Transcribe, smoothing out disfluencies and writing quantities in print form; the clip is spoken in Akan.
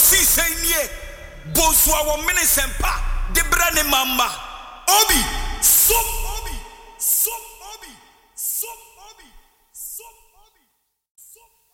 si senye bosua wo minisempa de brane mama obi so obi so obi so obi so obi